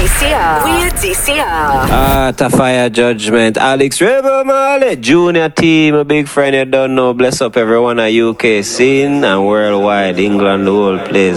DCR. We're DCR. Tafaya Judgment. Alex Rebel Marley. Junior team. A big friend you don't know. Bless up everyone at UK scene and worldwide. England, the whole place.